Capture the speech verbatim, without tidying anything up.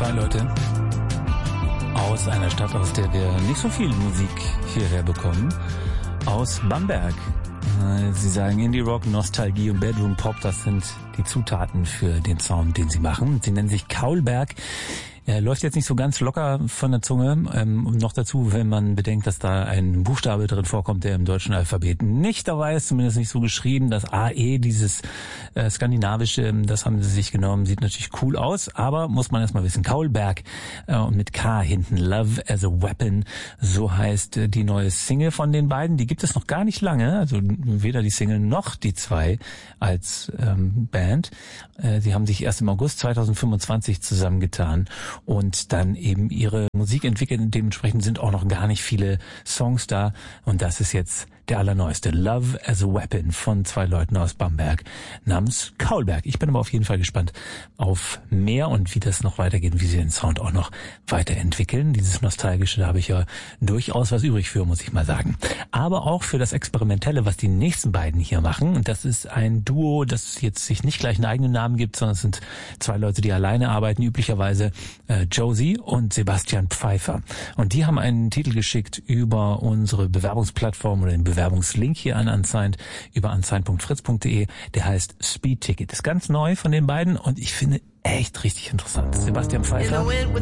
Zwei Leute aus einer Stadt, aus der wir nicht so viel Musik hierher bekommen, aus Bamberg. Sie sagen Indie Rock, Nostalgie und Bedroom Pop, das sind die Zutaten für den Sound, den sie machen. Sie nennen sich Kaulberg. Er läuft jetzt nicht so ganz locker von der Zunge. Ähm, noch dazu, wenn man bedenkt, dass da ein Buchstabe drin vorkommt, der im deutschen Alphabet nicht dabei ist, zumindest nicht so geschrieben. Das A E, dieses äh, skandinavische, das haben sie sich genommen, sieht natürlich cool aus, aber muss man erstmal wissen. Kaulberg äh, und mit K hinten, Love as a Weapon, so heißt äh, die neue Single von den beiden. Die gibt es noch gar nicht lange, also weder die Single noch die zwei als ähm, Band. Äh, sie haben sich erst im August zweitausendfünfundzwanzig zusammengetan und dann eben ihre Musik entwickelt. Dementsprechend sind auch noch gar nicht viele Songs da. Und das ist jetzt der allerneueste, Love as a Weapon, von zwei Leuten aus Bamberg namens Kaulberg. Ich bin aber auf jeden Fall gespannt auf mehr und wie das noch weitergeht und wie sie den Sound auch noch weiterentwickeln. Dieses Nostalgische, da habe ich ja durchaus was übrig für, muss ich mal sagen. Aber auch für das Experimentelle, was die nächsten beiden hier machen. Und das ist ein Duo, das jetzt sich nicht gleich einen eigenen Namen gibt, sondern es sind zwei Leute, die alleine arbeiten, üblicherweise äh, Josie und Sebastian Pfeiffer. Und die haben einen Titel geschickt über unsere Bewerbungsplattform oder den Bewerbungslink hier an Unsigned über unsigned punkt fritz punkt de. Der heißt Speed Ticket. Ist ganz neu von den beiden und ich finde echt richtig interessant. Sebastian Pfeiffer